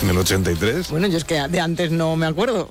¿En el 83? Bueno, yo es que de antes no me acuerdo.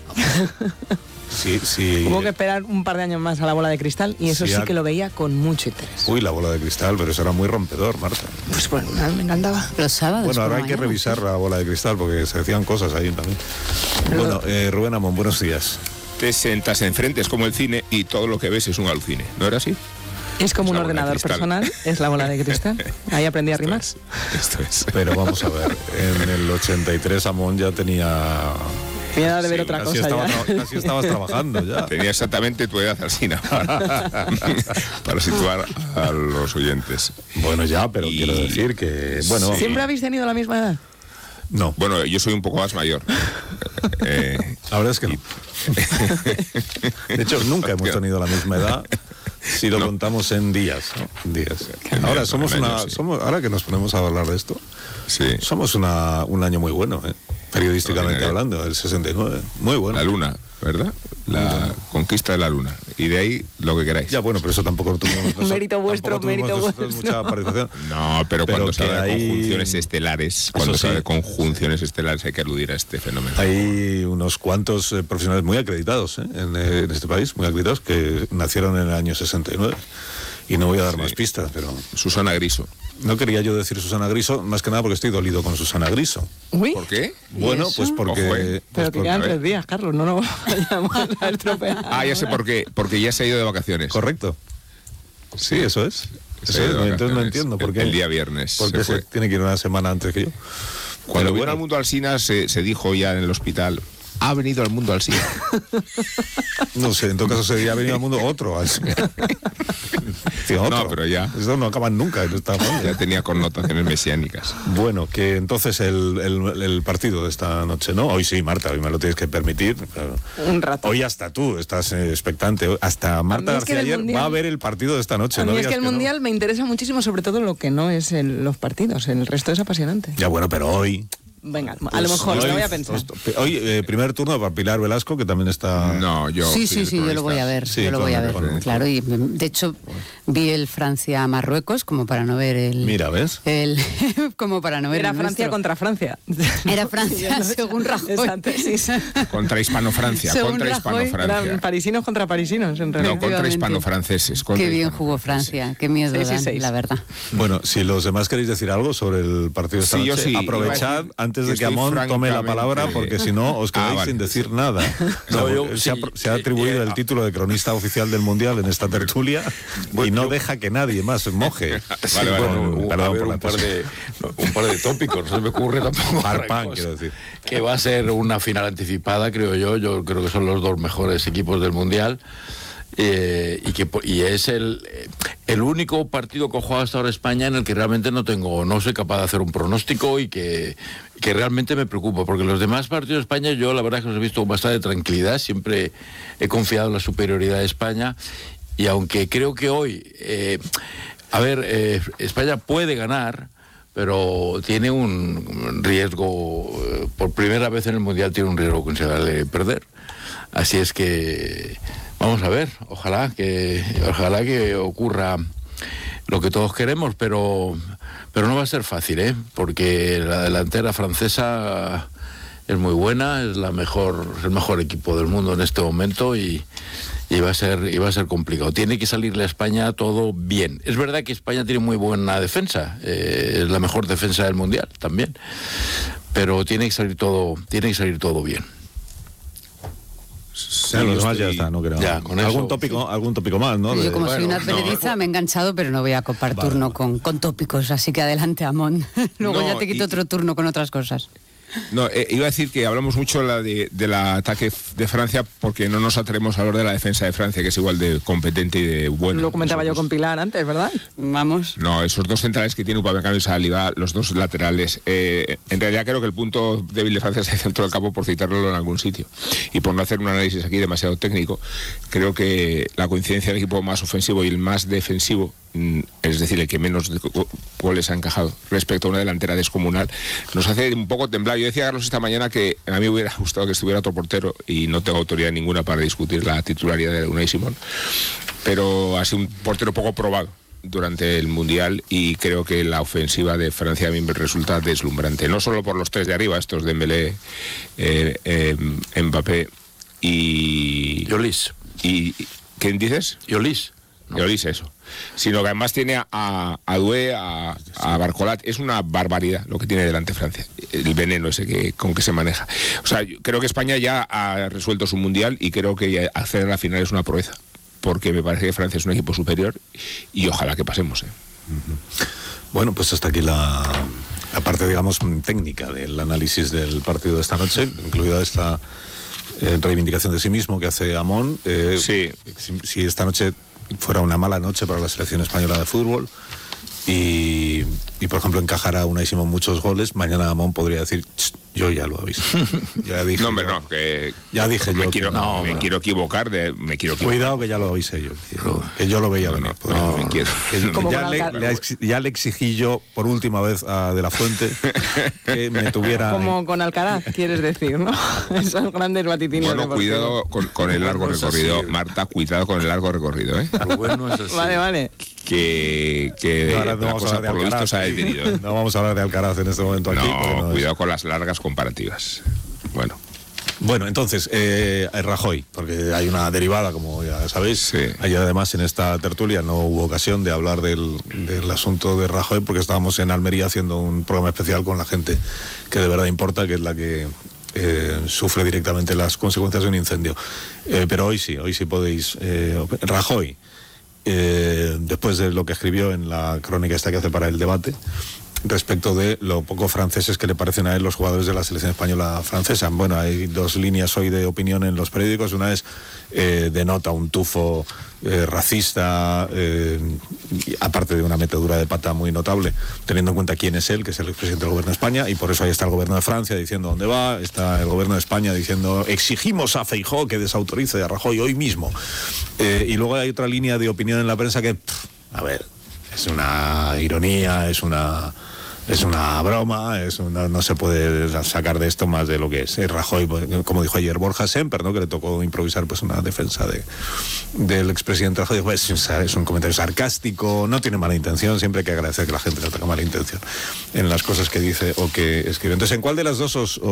Sí. Hubo que esperar un par de años más a la bola de cristal y eso sí que lo veía con mucho interés. Uy, la bola de cristal, pero eso era muy rompedor, Marta. Pues bueno, me encantaba. Los sábados. Bueno, ahora hay que revisar la bola de cristal porque se decían cosas ahí también. Bueno, Rubén Amón, buenos días. Te sentas enfrente, es como el cine y todo lo que ves es un alucine, ¿no era así? Es como un ordenador personal, es la bola de cristal. Ahí aprendí a rimar. Esto es. Pero vamos a ver, en el 83 Amón ya tenía... Tenía de ver otra cosa casi estabas trabajando ya. Tenía exactamente tu edad, Alsina, para situar a los oyentes. Bueno, ya, pero quiero decir que... bueno. ¿Siempre habéis tenido la misma edad? No. Bueno, yo soy un poco más mayor. La verdad es que no. De hecho, nunca hemos tenido la misma edad. Si lo contamos en días, ¿no? En días. Ahora ahora que nos ponemos a hablar de esto, somos un año muy bueno, periodísticamente hablando, el 69. Muy bueno. La luna, ¿verdad? La conquista de la luna. Y de ahí lo que queráis. Ya, bueno, pero eso tampoco tuvimos... mérito vuestro, mérito vuestro. Mucha participación. No, pero cuando se habla de conjunciones estelares, hay que aludir a este fenómeno. Hay unos cuantos profesionales muy acreditados en este país, muy acreditados, que nacieron en el año 69. Y no voy a dar más pistas, pero... Susana Griso. No quería yo decir Susana Griso, más que nada porque estoy dolido con Susana Griso. Uy. ¿Por qué? Bueno, pues porque... Pero que quedan 3 días, Carlos, no nos vayamos a estropear. Ya sé por qué, porque ya se ha ido de vacaciones. Correcto. Sí, eso es. Entonces no entiendo por qué. El día viernes. Porque se tiene que ir una semana antes que yo. Cuando vino al mundo Alsina se dijo ya en el hospital... Ha venido al mundo Alsina. No sé, en todo caso sería venido al mundo otro Alsina. Sí, otro. No, pero ya. Eso no acaban nunca en esta forma. Ya tenía connotaciones mesiánicas. Bueno, que entonces el partido de esta noche, ¿no? Hoy sí, Marta, hoy me lo tienes que permitir. Un rato. Hoy hasta tú estás expectante. Hasta Marta García ayer va a ver el partido de esta noche. A mí ¿no? es que el Mundial me interesa muchísimo, sobre todo lo que no es los partidos. El resto es apasionante. Ya, bueno, pero hoy... Venga, a lo mejor, lo voy a pensar. Hoy, primer turno para Pilar Velasco, que también está... No, yo... Sí, yo lo voy a ver, yo lo voy a ver, claro, y de hecho vi el Francia-Marruecos como para no ver el... Mira, ¿ves? Como para no ver Era el Francia nuestro. contra Francia. Era Francia, según Rajoy. Exacto, sí. Contra Hispano-Francia, Eran parisinos contra parisinos, en realidad. No, contra hispano-franceses. Qué bien jugó Francia, qué miedo dan, la verdad. Bueno, si los demás queréis decir algo sobre el partido de esta noche, aprovechad antes de que Amón tome la palabra, porque si no os quedáis sin decir nada. Se ha atribuido el título de cronista oficial del Mundial en esta tertulia y no deja que nadie más moje. Un par de tópicos, no se me ocurre tampoco. Parpán, quiero decir. Que va a ser una final anticipada, creo yo. Yo creo que son los dos mejores equipos del Mundial. Y es el único partido que ha jugado hasta ahora España en el que realmente no soy capaz de hacer un pronóstico y que realmente me preocupa, porque los demás partidos de España yo la verdad es que los he visto con bastante tranquilidad, siempre he confiado en la superioridad de España, y aunque creo que hoy España puede ganar, pero tiene un riesgo, por primera vez en el Mundial tiene un riesgo considerable de perder, así es que vamos a ver, ojalá que ocurra lo que todos queremos, pero no va a ser fácil, porque la delantera francesa es muy buena, es el mejor equipo del mundo en este momento y va a ser complicado. Tiene que salirle a España todo bien. Es verdad que España tiene muy buena defensa, es la mejor defensa del Mundial también, pero tiene que salir todo bien. Los demás ya está, no creo. Ya, con algún eso, tópico más, ¿no? Yo como soy una advenediza me he enganchado, pero no voy a copar turno con tópicos, así que adelante, Amón. Luego ya te quito otro turno con otras cosas. No, iba a decir que hablamos mucho del ataque de Francia porque no nos atrevemos a hablar de la defensa de Francia, que es igual de competente y de buena. Lo comentaba yo con Pilar antes, ¿verdad? Vamos. No, esos dos centrales que tiene Upamecano y Saliba, los dos laterales. En realidad creo que el punto débil de Francia es el centro del campo, por citarlo en algún sitio. Y por no hacer un análisis aquí demasiado técnico, creo que la coincidencia del equipo más ofensivo y el más defensivo, es decir, el que menos goles ha encajado respecto a una delantera descomunal, nos hace un poco temblar. Yo decía a Carlos esta mañana que a mí me hubiera gustado que estuviera otro portero y no tengo autoridad ninguna para discutir la titularidad de Unai Simón, pero ha sido un portero poco probado durante el Mundial, y creo que la ofensiva de Francia a mí me resulta deslumbrante, no solo por los tres de arriba, estos de Dembélé, Mbappé y Lloris. ¿Y quién dices? Lloris. No. Lloris, eso. Sino que además tiene a Doué, a Barcolat. Es una barbaridad lo que tiene delante Francia. El veneno ese con que se maneja. O sea, yo creo que España ya ha resuelto su Mundial y creo que acceder a la final es una proeza. Porque me parece que Francia es un equipo superior y ojalá que pasemos. Bueno, pues hasta aquí la parte, digamos, técnica del análisis del partido de esta noche, incluida esta reivindicación de sí mismo que hace Amón. Sí. Si esta noche fuera una mala noche para la selección española de fútbol y por ejemplo encajara Unai Simón muchos goles, mañana Amón podría decir: yo ya lo aviso. Ya dije, no, hombre, no, que ya dije me yo. Quiero equivocar. Cuidado que ya lo avisé yo. Que yo lo veía venir. Ya le exigí yo por última vez a De la Fuente que me tuviera. Como con Alcaraz, quieres decir, ¿no? Esos grandes vaticinios. Bueno, cuidado con el largo recorrido. Marta, cuidado con el largo recorrido, ¿eh? Bueno, es así. Vale. Que ahora no vamos a hablar de Alcaraz. No vamos a hablar de Alcaraz en este momento aquí. No, cuidado con las largas comparativas. Bueno, entonces, Rajoy, porque hay una derivada, como ya sabéis. Sí. Ayer además en esta tertulia no hubo ocasión de hablar del asunto de Rajoy porque estábamos en Almería haciendo un programa especial con la gente que de verdad importa, que es la que sufre directamente las consecuencias de un incendio. Pero hoy sí podéis. Rajoy, después de lo que escribió en la crónica esta que hace para el debate, respecto de lo poco franceses que le parecen a él los jugadores de la selección española francesa. Bueno, hay dos líneas hoy de opinión en los periódicos. Una es denota un tufo racista, aparte de una metedura de pata muy notable, teniendo en cuenta quién es él, que es el expresidente del gobierno de España, y por eso ahí está el gobierno de Francia diciendo dónde va, está el gobierno de España diciendo exigimos a Feijóo que desautorice a Rajoy hoy mismo. Y luego hay otra línea de opinión en la prensa que, a ver, es una ironía, es una broma, no se puede sacar de esto más de lo que es. Rajoy, como dijo ayer Borja Semper, ¿no?, que le tocó improvisar pues una defensa del expresidente Rajoy, pues es un comentario sarcástico, no tiene mala intención, siempre hay que agradecer que la gente no tenga mala intención en las cosas que dice o que escribe. Entonces, ¿en cuál de las dos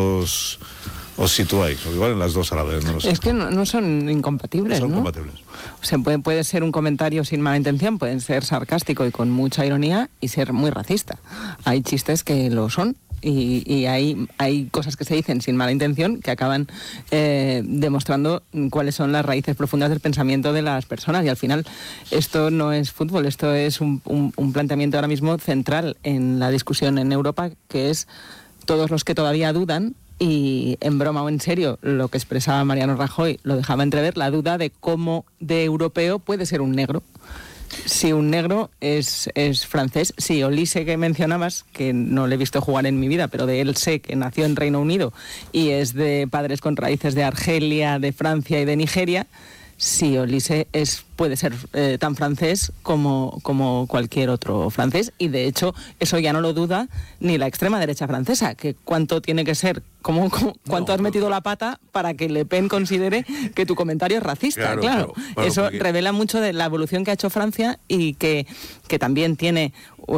os situáis? O igual en las dos a la vez, no lo sé. Es que no son incompatibles, ¿no? Son compatibles. O sea, puede ser un comentario sin mala intención, puede ser sarcástico y con mucha ironía y ser muy racista. Hay chistes que lo son y hay cosas que se dicen sin mala intención que acaban demostrando cuáles son las raíces profundas del pensamiento de las personas, y al final esto no es fútbol, esto es un planteamiento ahora mismo central en la discusión en Europa, que es todos los que todavía dudan. Y en broma o en serio, lo que expresaba Mariano Rajoy lo dejaba entrever, la duda de cómo de europeo puede ser un negro. Si un negro es francés, si Olise, que mencionabas, que no le he visto jugar en mi vida, pero de él sé que nació en Reino Unido y es de padres con raíces de Argelia, de Francia y de Nigeria, si Olise puede ser tan francés como cualquier otro francés, y de hecho eso ya no lo duda ni la extrema derecha francesa, que cuánto tiene que ser, cuánto has metido la pata para que Le Pen considere que tu comentario es racista. Claro. Eso porque revela mucho de la evolución que ha hecho Francia y que también tiene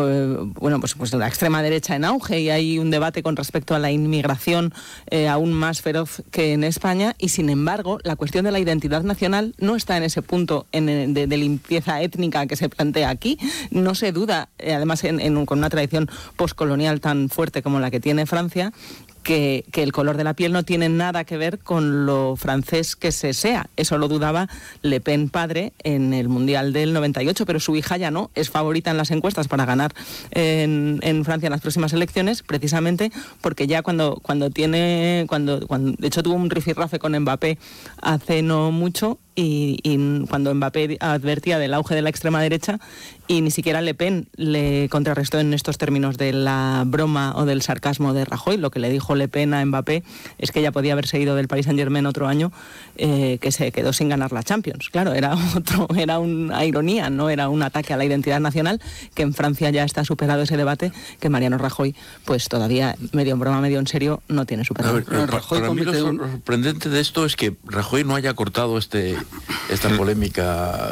pues la extrema derecha en auge, y hay un debate con respecto a la inmigración aún más feroz que en España, y sin embargo la cuestión de la identidad nacional no está en ese punto de limpieza étnica que se plantea aquí. No se duda, además con una tradición postcolonial tan fuerte como la que tiene Francia, que el color de la piel no tiene nada que ver con lo francés que se sea. Eso lo dudaba Le Pen padre en el Mundial del 98, pero su hija ya no, es favorita en las encuestas para ganar en Francia en las próximas elecciones, precisamente porque ya cuando de hecho tuvo un rifirrafe con Mbappé hace no mucho, y cuando Mbappé advertía del auge de la extrema derecha, y ni siquiera Le Pen le contrarrestó en estos términos de la broma o del sarcasmo de Rajoy. Lo que le dijo Le Pen a Mbappé es que ella podía haberse ido del Paris Saint-Germain otro año, que se quedó sin ganar la Champions. Claro, era una ironía, no era un ataque a la identidad nacional, que en Francia ya está superado ese debate, que Mariano Rajoy pues todavía, medio en broma, medio en serio, no tiene superado. Para mí lo sorprendente de esto es que Rajoy no haya cortado este esta polémica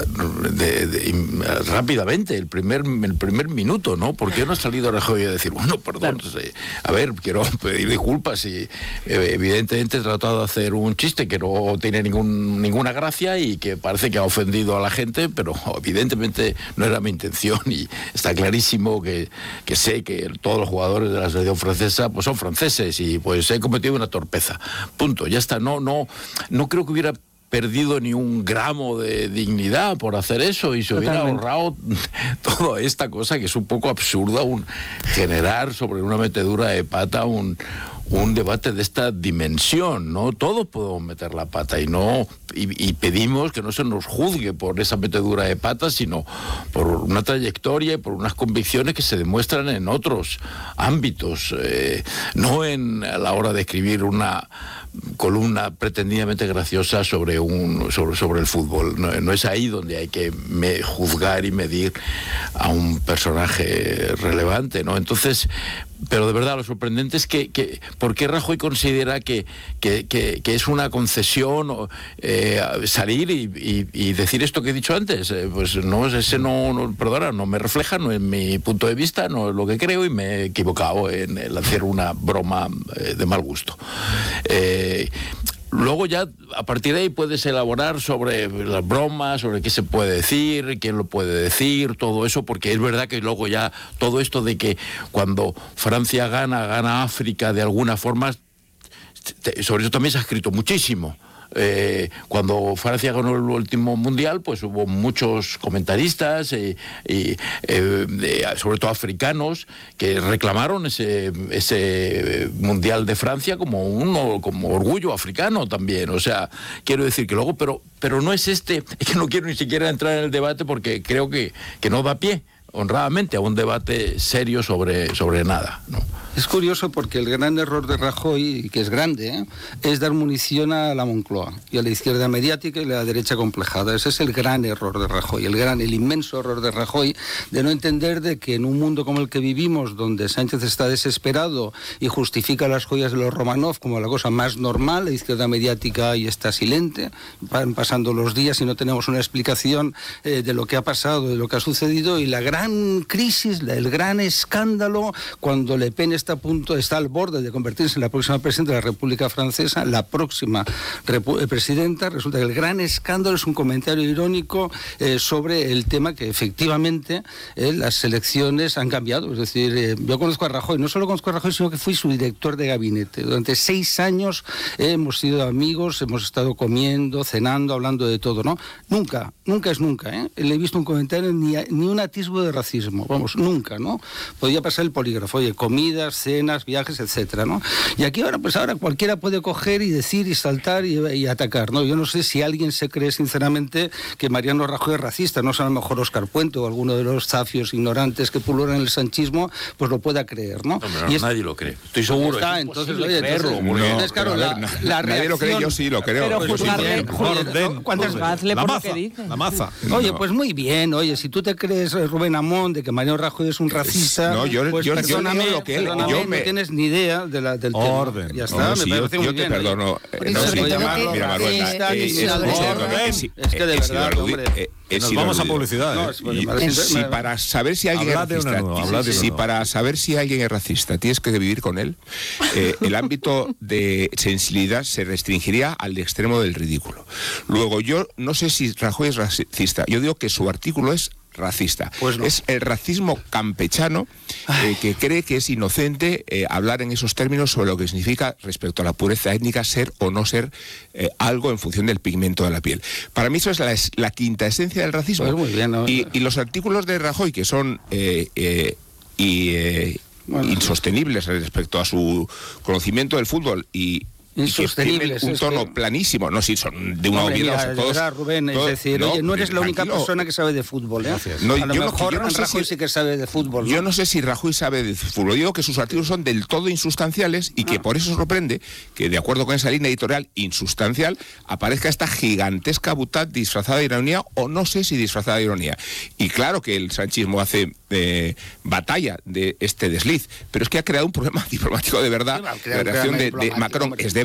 rápidamente, el primer minuto, ¿no? ¿Por qué no ha salido Rajoy a decir, bueno, perdón, a ver, quiero pedir disculpas y evidentemente he tratado de hacer un chiste que no tiene ninguna gracia y que parece que ha ofendido a la gente, pero evidentemente no era mi intención y está clarísimo que sé que todos los jugadores de la selección francesa pues son franceses y pues he cometido una torpeza. Punto, ya está. No creo que hubiera perdido ni un gramo de dignidad por hacer eso y se hubiera ahorrado toda esta cosa que es un poco absurda, generar sobre una metedura de pata un debate de esta dimensión, ¿no? Todos podemos meter la pata y pedimos que no se nos juzgue por esa metedura de pata, sino por una trayectoria y por unas convicciones que se demuestran en otros ámbitos, no en la hora de escribir una columna pretendidamente graciosa sobre el fútbol. No es ahí donde hay que juzgar y medir a un personaje relevante, ¿no? Entonces, pero de verdad lo sorprendente es que ¿por qué Rajoy considera que es una concesión salir y decir esto que he dicho antes? Pues perdona, no me refleja, no es mi punto de vista, no es lo que creo y me he equivocado en hacer una broma de mal gusto. Luego ya, a partir de ahí puedes elaborar sobre las bromas, sobre qué se puede decir, quién lo puede decir, todo eso, porque es verdad que luego ya todo esto de que cuando Francia gana África de alguna forma, sobre eso también se ha escrito muchísimo. Cuando Francia ganó el último mundial, pues hubo muchos comentaristas sobre todo africanos que reclamaron ese mundial de Francia como orgullo africano también. O sea, quiero decir que luego, pero no es que no quiero ni siquiera entrar en el debate porque creo que no da pie honradamente a un debate serio sobre nada, ¿no? Es curioso porque el gran error de Rajoy, que es grande, es dar munición a la Moncloa y a la izquierda mediática y a la derecha complejada. Ese es el gran error de Rajoy, el inmenso error de Rajoy, de no entender de que en un mundo como el que vivimos, donde Sánchez está desesperado y justifica las joyas de los Romanov como la cosa más normal, la izquierda mediática y está silente, van pasando los días y no tenemos una explicación de lo que ha pasado, de lo que ha sucedido, y la gran crisis, el gran escándalo, cuando Le Pen está al borde de convertirse en la próxima presidenta de la República Francesa, la próxima presidenta, resulta que el gran escándalo es un comentario irónico sobre el tema que efectivamente las elecciones han cambiado. Es decir, yo conozco a Rajoy, no solo conozco a Rajoy, sino que fui su director de gabinete. Durante 6 años hemos sido amigos, hemos estado comiendo, cenando, hablando de todo, ¿no? Nunca es nunca, le he visto un comentario ni un atisbo de racismo, vamos, nunca, ¿no? Podía pasar el polígrafo, oye, comidas, cenas, viajes, etcétera, ¿no? Y aquí ahora cualquiera puede coger y decir y saltar y atacar, ¿no? Yo no sé si alguien se cree sinceramente que Mariano Rajoy es racista, no sé, a lo mejor Óscar Puente o alguno de los zafios ignorantes que pululan el sanchismo, pues lo pueda creer, ¿no? Nadie lo cree, estoy seguro. Nadie lo cree, yo sí lo creo. Pero la maza. Oye, pues muy bien, oye, si tú te crees, Rubén Amón, de que Mariano Rajoy es un racista, pues perdóname, lo que él, no tienes ni idea del orden. Ya está, me parece muy bien. Yo te perdono. Mira, Manuel, es que de verdad, hombre, nos vamos a publicidad. Si para saber si alguien es racista tienes que vivir con él, el ámbito de sensibilidad se restringiría al extremo del ridículo. Luego, yo no sé si Rajoy es racista, yo digo que su artículo es racista. Pues no. Es el racismo campechano que cree que es inocente hablar en esos términos sobre lo que significa respecto a la pureza étnica ser o no ser algo en función del pigmento de la piel. Para mí eso es la quinta esencia del racismo. Pues muy bien, ¿no? Y los artículos de Rajoy, que son insostenibles respecto a su conocimiento del fútbol y insostenibles, un tono planísimo, no, si son de una obviedad todos. Verdad, Rubén, es decir, oye, no eres la única persona que sabe de fútbol, No, a lo mejor Rajoy sí que sabe de fútbol, ¿no? Yo no sé si Rajoy sabe de fútbol, digo que sus artículos son del todo insustanciales y que por eso sorprende que, de acuerdo con esa línea editorial insustancial, aparezca esta gigantesca butad disfrazada de ironía, o no sé si disfrazada de ironía. Y claro que el sanchismo hace batalla de este desliz, pero es que ha creado un problema diplomático de verdad. La reacción de Macron es de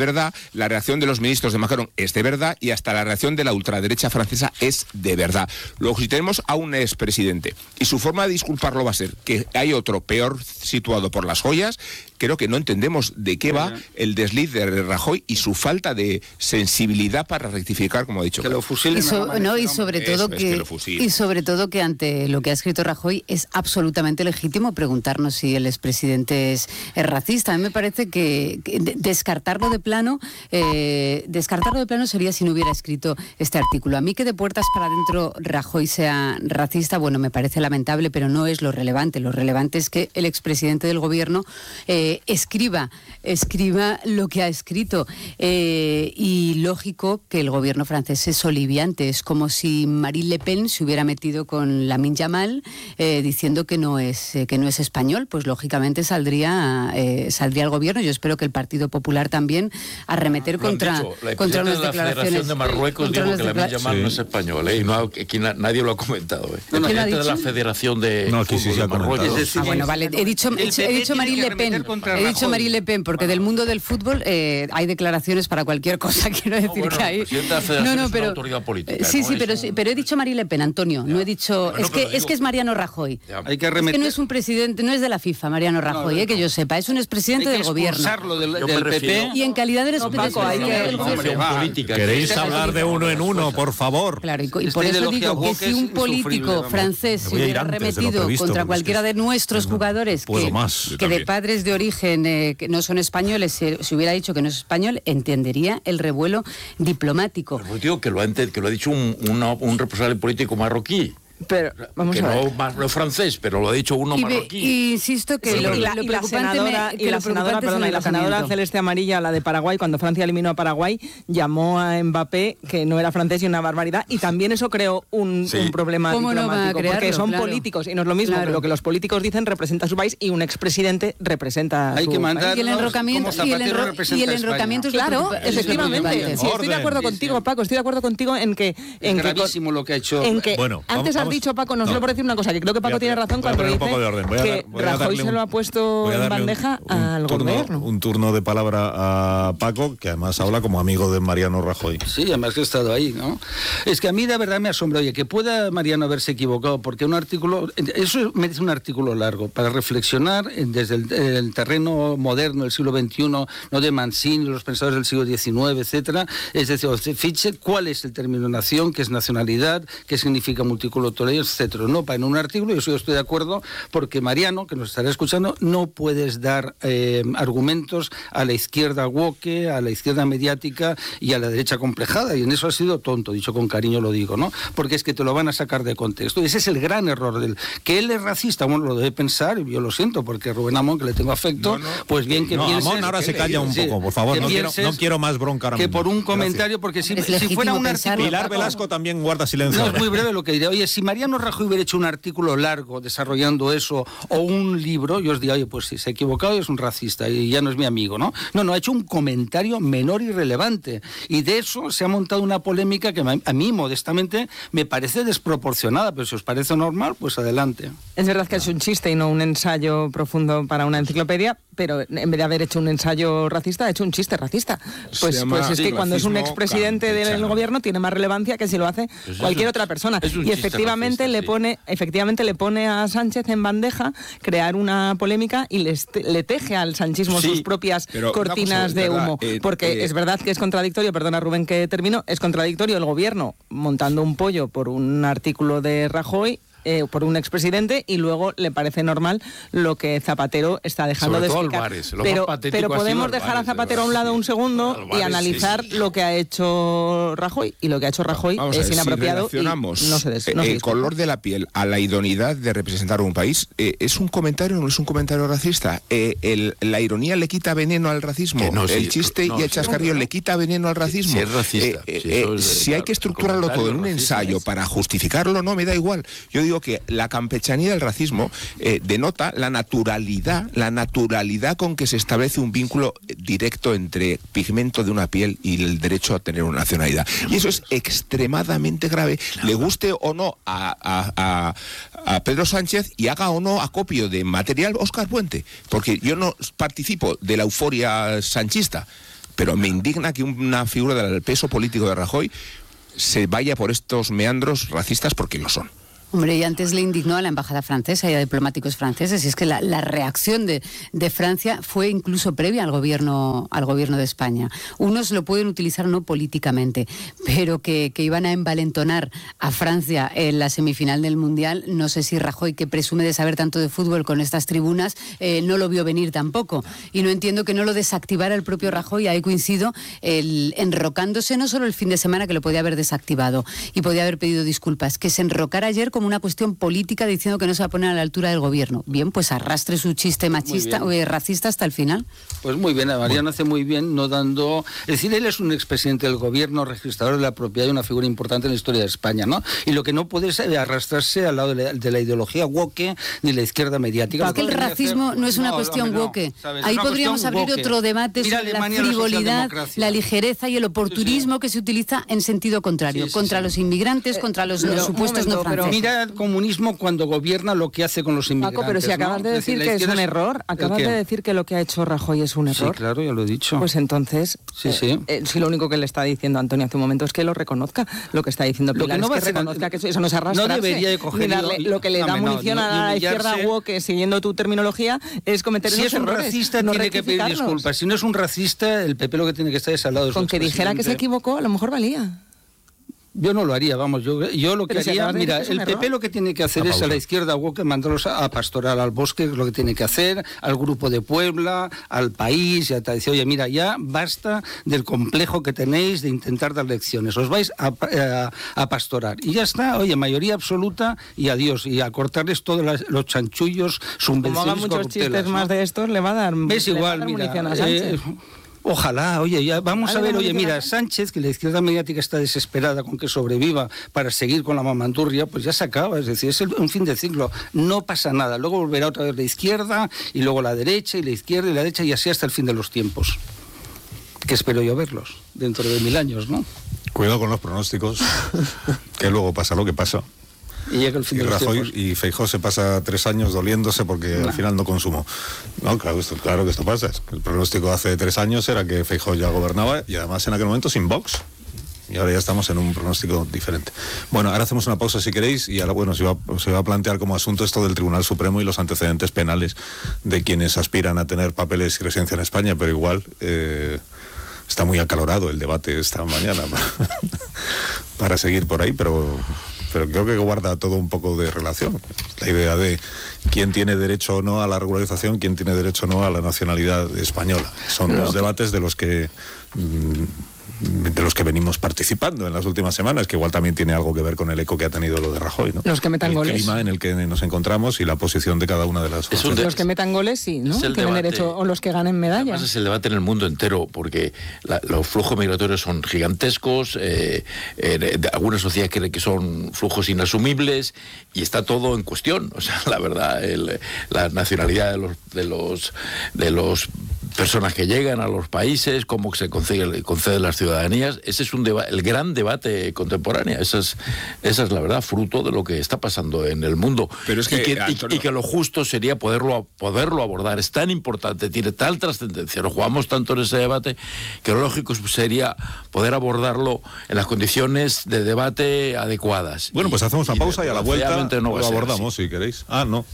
verdad, la reacción de los ministros de Macron es de verdad y hasta la reacción de la ultraderecha francesa es de verdad. Luego, si tenemos a un expresidente y su forma de disculparlo va a ser que hay otro peor situado por las joyas, creo que no entendemos de qué va el desliz de Rajoy y su falta de sensibilidad para rectificar, como ha dicho. Que lo fusilen. Y sobre todo que ante lo que ha escrito Rajoy es absolutamente legítimo preguntarnos si el expresidente es racista. A mí me parece que descartarlo de plano sería si no hubiera escrito este artículo. A mí que de puertas para adentro Rajoy sea racista, bueno, me parece lamentable, pero no es lo relevante. Lo relevante es que el expresidente del gobierno escriba lo que ha escrito, y lógico que el gobierno francés es soliviante. Es como si Marine Le Pen se hubiera metido con Lamine Yamal diciendo que no es español, pues lógicamente saldría el gobierno. Yo espero que el Partido Popular también arremeter contra unas declaraciones. La Federación de Marruecos dijo que Lamine Yamal no es español, y no, aquí nadie lo ha comentado. El presidente de la Federación de Marruecos. Bueno, vale, he dicho Marine Le Pen. He dicho Marine Le Pen porque del mundo del fútbol hay declaraciones para cualquier cosa, quiero decir que hay. No, pero autoridad política. Sí, pero he dicho Marine Le Pen, Antonio, no he dicho. Es que es Mariano Rajoy. Hay que es que no es un presidente, no es de la FIFA, Mariano Rajoy, que yo sepa, es un expresidente del gobierno. Del PP. Y en calidad de política. ¿Queréis hablar de uno en uno, por favor? Claro, y por eso digo que si un político francés se hubiera arremetido contra cualquiera de nuestros jugadores que de padres de origen que no son españoles, se hubiera dicho que no es español, entendería el revuelo diplomático. Pero digo que lo ha dicho un responsable político marroquí. Pero vamos a ver. No francés, pero lo ha dicho uno marroquí. Y insisto que la senadora Celeste Amarilla, la de Paraguay, cuando Francia eliminó a Paraguay, llamó a Mbappé que no era francés y una barbaridad, y también eso creó un problema diplomático, porque son políticos y no es lo mismo, lo que los políticos dicen representa a su país y un expresidente representa Hay su que mandar país. Y el enrocamiento es claro, efectivamente. Sí, estoy de acuerdo contigo, Paco, estoy de acuerdo contigo en que es gravísimo lo que ha hecho. Antes has dicho, Paco, no solo por decir una cosa, que creo que Paco tiene razón cuando dice que Rajoy se lo ha puesto en bandeja al gobierno. Un turno de palabra a Paco, que además habla como amigo de Mariano Rajoy. Sí, además que he estado ahí, ¿no? Es que a mí de verdad me asombra, oye, que pueda Mariano haberse equivocado, porque un artículo, eso merece un artículo largo, para reflexionar desde el terreno moderno del siglo XXI, no de Mancini, los pensadores del siglo XIX, etcétera, es decir, fiche cuál es el término nación, qué es nacionalidad, qué significa multiculturalidad, etcétera. No, para en un artículo, yo estoy de acuerdo, porque Mariano, que nos estará escuchando, no puedes dar argumentos a la izquierda woke, a la izquierda mediática y a la derecha complejada, y en eso ha sido tonto, dicho con cariño lo digo, ¿no? Porque es que te lo van a sacar de contexto, y ese es el gran error del que él es racista. Bueno, lo debe pensar, y yo lo siento, porque Rubén Amón, que le tengo afecto, pues bien que pienses... Amón ahora se calla un poco, por favor, no quiero más bronca ahora mismo. Que por un comentario, porque si fuera un artículo... Pilar Velasco también guarda silencio. No, es muy breve lo que diré. Oye, si Mariano Rajoy hubiera hecho un artículo largo desarrollando eso, o un libro, yo os diría, oye, pues si se ha equivocado es un racista y ya no es mi amigo, ¿no? No, ha hecho un comentario menor y relevante, y de eso se ha montado una polémica que a mí, modestamente, me parece desproporcionada, pero si os parece normal, pues adelante. Es verdad que es un chiste y no un ensayo profundo para una enciclopedia, pero en vez de haber hecho un ensayo racista, ha hecho un chiste racista. Pues es que cuando es un expresidente del gobierno tiene más relevancia que si lo hace cualquier otra persona. Y efectivamente le pone a Sánchez en bandeja crear una polémica y le teje al sanchismo sus propias cortinas de humo. Porque es verdad que es contradictorio, perdona Rubén que termino, es contradictorio el gobierno montando un pollo por un artículo de Rajoy, por un expresidente, y luego le parece normal lo que Zapatero está dejando de explicar. Pero podemos dejar a Zapatero a un lado un segundo y analizar lo que ha hecho Rajoy, y lo que ha hecho Rajoy es inapropiado. Si el color de la piel a la idoneidad de representar un país, ¿es un comentario o no es un comentario racista? ¿La ironía le quita veneno al racismo? ¿El chiste y el chascarrillo le quita veneno al racismo? Si es racista. Si hay que estructurarlo todo en un ensayo para justificarlo, no, me da igual. Yo digo que la campechanía del racismo denota la naturalidad con que se establece un vínculo directo entre pigmento de una piel y el derecho a tener una nacionalidad. Y eso es extremadamente grave, le guste o no a Pedro Sánchez y haga o no acopio de material Óscar Puente, porque yo no participo de la euforia sanchista, pero me indigna que una figura del peso político de Rajoy se vaya por estos meandros racistas, porque lo son. Hombre, y antes le indignó a la embajada francesa y a diplomáticos franceses, y es que la reacción de Francia fue incluso previa al gobierno de España. Unos lo pueden utilizar no políticamente, pero que iban a envalentonar a Francia en la semifinal del Mundial, no sé si Rajoy, que presume de saber tanto de fútbol con estas tribunas, no lo vio venir tampoco. Y no entiendo que no lo desactivara el propio Rajoy, ahí coincido, enrocándose no solo el fin de semana, que lo podía haber desactivado y podía haber pedido disculpas, que se enrocara ayer como una cuestión política diciendo que no se va a poner a la altura del gobierno. Bien, pues arrastre su chiste machista o racista hasta el final. Pues muy bien, Mariano hace muy bien no dando... Es decir, él es un expresidente del gobierno, registrador de la propiedad y una figura importante en la historia de España, ¿no? Y lo que no puede es arrastrarse al lado de la ideología woke ni la izquierda mediática. Porque el racismo no es una cuestión woke. Ahí podríamos abrir otro debate sobre la frivolidad, la ligereza y el oportunismo que se utiliza en sentido contrario, contra los inmigrantes, contra los supuestos no franceses. Mira el comunismo cuando gobierna lo que hace con los inmigrantes. Paco, pero si acabas de decir que es un error, acabas de decir que lo que ha hecho Rajoy es un error. Sí, claro, ya lo he dicho. Pues entonces, si lo único que le está diciendo Antonio hace un momento es que lo reconozca, lo que está diciendo Pilar es que reconozca que eso no es arrastrarse. No debería de coger lo que le da munición a la izquierda woke, siguiendo tu terminología, es cometer unos errores. Si es un racista, tiene que pedir disculpas. Si no es un racista, el PP lo que tiene que estar es al lado de su presidente. Con que dijera que se equivocó, a lo mejor valía. Yo no lo haría, vamos, yo lo que haría, mira, el PP lo que tiene que hacer es a la izquierda woke mandarlos a pastorar al bosque, lo que tiene que hacer, al Grupo de Puebla, al país, y a decir, oye, mira, ya basta del complejo que tenéis de intentar dar lecciones, os vais a pastorar. Y ya está, oye, mayoría absoluta y adiós, y a cortarles todos los chanchullos, subvenciones, como hagan muchos chistes, ¿no? Más de estos, le va a dar... Es igual, mira... Ojalá, oye, ya vamos a ver, oye, mira, Sánchez, que la izquierda mediática está desesperada con que sobreviva para seguir con la mamandurria, pues ya se acaba, es decir, es un fin de ciclo, no pasa nada, luego volverá otra vez la izquierda, y luego la derecha, y la izquierda, y la derecha, y así hasta el fin de los tiempos, que espero yo verlos, dentro de 1000 años, ¿no? Cuidado con los pronósticos, que luego pasa lo que pasa. Y llega el fin de Rajoy los tiempos. Y Feijóo se pasa 3 años doliéndose porque al final no consumo. No, claro que esto pasa. El pronóstico hace 3 años era que Feijóo ya gobernaba y además en aquel momento sin Vox. Y ahora ya estamos en un pronóstico diferente. Bueno, ahora hacemos una pausa si queréis y ahora, bueno, se va a plantear como asunto esto del Tribunal Supremo y los antecedentes penales de quienes aspiran a tener papeles y residencia en España, pero igual está muy acalorado el debate esta mañana para seguir por ahí, pero creo que guarda todo un poco de relación. La idea de quién tiene derecho o no a la regularización, quién tiene derecho o no a la nacionalidad española. Son los debates de los que venimos participando en las últimas semanas, que igual también tiene algo que ver con el eco que ha tenido lo de Rajoy, ¿no? Los que metan goles. El clima en el que nos encontramos y la posición de cada una de las formaciones. Los que metan goles, sí, ¿no? Tienen derecho, o los que ganen medallas. Además es el debate en el mundo entero, porque los flujos migratorios son gigantescos, algunas sociedades creen que son flujos inasumibles y está todo en cuestión. O sea, la verdad, la nacionalidad de los personas que llegan a los países, cómo se conceden las ciudadanías, ese es el gran debate contemporáneo. Esa es la verdad, fruto de lo que está pasando en el mundo. Pero es que, y que lo justo sería poderlo abordar. Es tan importante, tiene tal trascendencia, nos jugamos tanto en ese debate, que lo lógico sería poder abordarlo en las condiciones de debate adecuadas. Bueno, pues hacemos una pausa y a la vuelta lo abordamos, si queréis. No.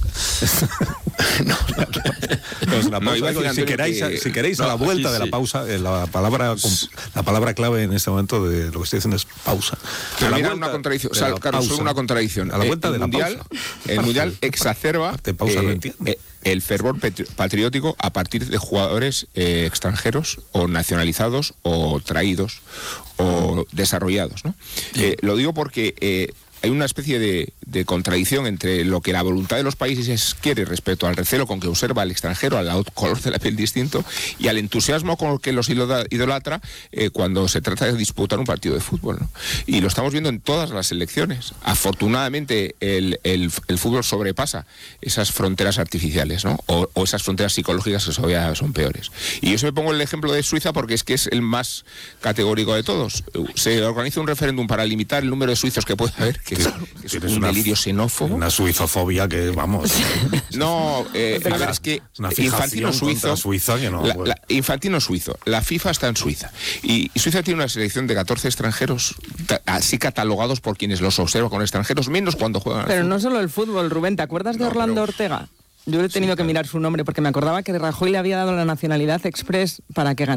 Si queréis a la vuelta de la pausa, la palabra clave en este momento de lo que estoy diciendo es pausa. Pero mira, una contradicción, una contradicción. A la vuelta de la pausa. El Mundial exacerba el fervor patriótico a partir de jugadores extranjeros o nacionalizados o traídos o desarrollados, ¿no? Lo digo porque hay una especie de contradicción entre lo que la voluntad de los países quiere respecto al recelo con que observa al extranjero, al color de la piel distinto, y al entusiasmo con el que los idolatra cuando se trata de disputar un partido de fútbol, ¿no? Y lo estamos viendo en todas las elecciones. Afortunadamente el fútbol sobrepasa esas fronteras artificiales, ¿no? O esas fronteras psicológicas que todavía son peores. Y yo se me pongo el ejemplo de Suiza porque es que es el más categórico de todos. Se organiza un referéndum para limitar el número de suizos que puede haber, que es un delirio xenófobo. Una suizofobia que, vamos... No, a ver, es que Infantino suizo... Suiza que no, Infantino suizo, la FIFA está en Suiza. Y Suiza tiene una selección de 14 extranjeros, así catalogados por quienes los observan con extranjeros, menos cuando juegan. Pero no solo el fútbol, Rubén, ¿te acuerdas de Orlando Ortega? Yo he tenido que mirar su nombre porque me acordaba que Rajoy le había dado la nacionalidad express para que ganara.